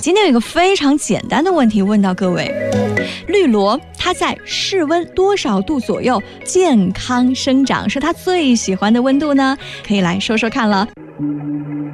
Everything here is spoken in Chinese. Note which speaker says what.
Speaker 1: 今天有一个非常简单的问题问到各位，绿萝它在室温多少度左右健康生长是它最喜欢的温度呢？可以来说说看了。